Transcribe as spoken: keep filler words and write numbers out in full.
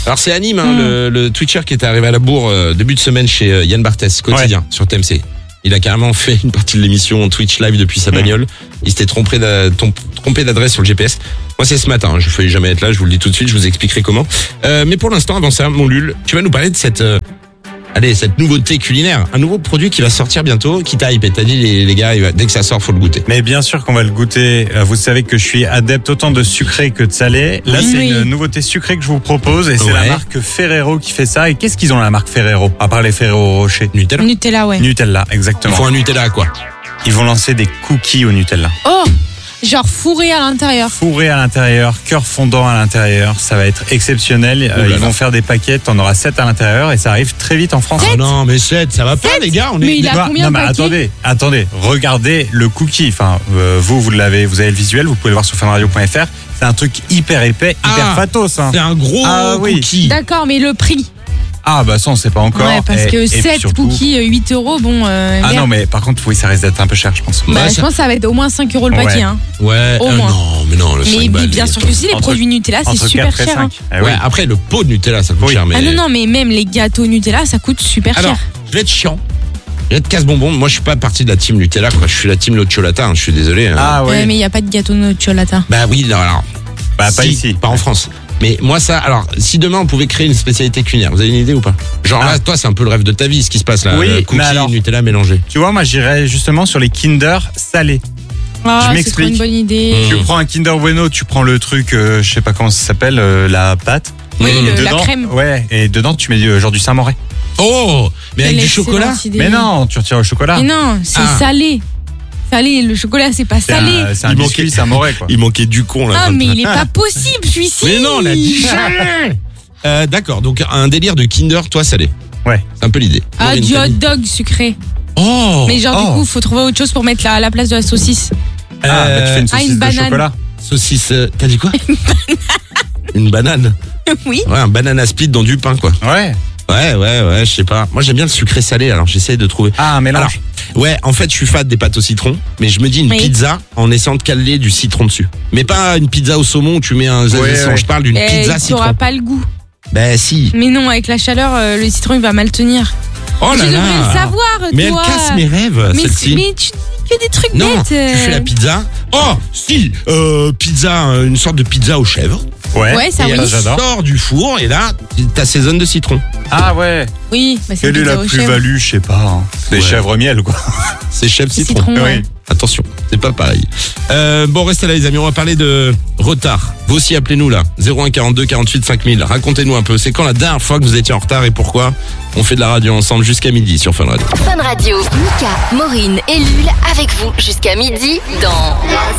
Alors c'est Anime, hein, mmh. le, le Twitcher qui était arrivé à la bourre euh, début de semaine chez euh, Yann Barthès, quotidien, ouais. sur T M C. Il a carrément fait une partie de l'émission en Twitch live depuis sa bagnole. Mmh. Il s'était trompé, d'a, trompé d'adresse sur le G P S. Moi c'est ce matin, hein. Je ne faisais jamais être là, je vous le dis tout de suite, je vous expliquerai comment. Euh, mais pour l'instant, avant ça, mon Lul, tu vas nous parler de cette... Euh, Allez, cette nouveauté culinaire, un nouveau produit qui va sortir bientôt, qui t'a hypé. T'as dit, les, les gars, va, dès que ça sort, faut le goûter. Mais bien sûr qu'on va le goûter. Vous savez que je suis adepte autant de sucré que de salé. Là, oui. c'est une nouveauté sucrée que je vous propose et c'est ouais. la marque Ferrero qui fait ça. Et qu'est-ce qu'ils ont, la marque Ferrero, à part les Ferrero Rocher? Nutella. Nutella, ouais. Nutella, exactement. Ils font un Nutella à quoi? Ils vont lancer des cookies au Nutella. Oh! Genre fourré à l'intérieur. Fourré à l'intérieur, cœur fondant à l'intérieur, ça va être exceptionnel. Euh, ils vont faire des paquets, t'en auras sept à l'intérieur et ça arrive très vite en France. Oh non, mais sept, ça va pas les gars, on est. Mais il a bah, combien non, de mais paquets? attendez, attendez, regardez le cookie. Enfin, euh, vous, vous l'avez, vous avez le visuel, vous pouvez le voir sur funradio point f r. C'est un truc hyper épais, hyper ah, fatos. Hein. C'est un gros ah, oui. cookie. D'accord, mais le prix? Ah bah ça on sait pas encore. Ouais, parce et, que et sept surtout... cookies, huit euros, bon... Euh, ah non mais par contre oui ça risque d'être un peu cher je pense. Bah, bah je ça... pense que ça va être au moins cinq euros le paquet. Ouais, hein. ouais. Au euh, moins. Non mais non le mais balles, bien sûr que si, les entre, produits Nutella c'est super cher. Hein. Eh oui. Ouais, après le pot de Nutella ça coûte oui. cher. Mais... Ah non non mais même les gâteaux Nutella ça coûte super Alors, cher. je vais être chiant. Je vais être casse-bonbon. Moi je suis pas partie de la team Nutella quoi. Je suis la team Nocciolata, hein. Je suis désolé. Hein. Ah ouais. oui. ouais mais il y a pas de gâteau Nocciolata. Bah oui non, alors. Bah pas si, ici. Pas en France. Mais moi ça, alors si demain on pouvait créer une spécialité culinaire, vous avez une idée ou pas? Genre ah. là, toi c'est un peu le rêve de ta vie ce qui se passe là, oui, le cookie, alors, Nutella mélangé. Tu vois, moi j'irais justement sur les Kinder salés. Ah, je c'est trop une m'explique. bonne idée. Mmh. Tu prends un Kinder Bueno, tu prends le truc, euh, je sais pas comment ça s'appelle, euh, la pâte. Oui, mmh. le, dedans, la crème. Ouais, et dedans tu mets euh, genre du Saint-Moré. Oh, mais avec du chocolat? Idée. Mais non, tu retires le chocolat. Mais non, c'est ah. salé. Salé, le chocolat c'est pas c'est salé. Un, c'est un biscuit Saint-Moré quoi. Il manquait du con là. Ah mais il est pas possible celui-ci. Mais non, on l'a dit jamais. euh, D'accord, donc un délire de Kinder, toi salé. Ouais. C'est un peu l'idée. Ah, Maureen, du hot dog sucré. Oh. Mais genre oh. du coup, faut trouver autre chose pour mettre à la place de la saucisse. Ah, bah, tu fais une saucisse ah, une de banane. chocolat. Saucisse, euh, t'as dit quoi? Une banane. Oui. Ouais, un banana split dans du pain quoi. Ouais. Ouais, ouais, ouais, je sais pas. Moi j'aime bien le sucré salé, alors j'essaie de trouver. Ah, un mélange. Alors, ouais, en fait je suis fan des pâtes au citron, mais je me dis une oui. pizza en essayant de caler du citron dessus. Mais pas une pizza au saumon où tu mets un zesson, ouais. Je parle d'une Et pizza citron. T'auras pas le goût. Ben si. Mais non, avec la chaleur, euh, le citron il va mal tenir. Oh là tu là. devrais le savoir, mais toi. elle casse mes rêves, mais, celle-ci. Mais tu fais des trucs non, bêtes. tu fais la pizza. Oh, si, euh, pizza, une sorte de pizza aux chèvres. Ouais, ouais ça et oui. elle sort du four et là, t'assaisonnes de citron. Ah ouais. Oui, bah c'est quelle est la plus-value, je sais pas. Hein. Des ouais. chèvres miel quoi. C'est chèvre citron. citron ouais. Oui. Attention, c'est pas pareil. Euh, bon, restez là les amis, on va parler de retard. Vous aussi appelez-nous là, zéro un quarante-deux quarante-huit cinq mille. Racontez-nous un peu, c'est quand la dernière fois que vous étiez en retard et pourquoi? On fait de la radio ensemble jusqu'à midi sur Fun Radio. Fun Radio, Mika, Maureen et Lul avec vous jusqu'à midi dans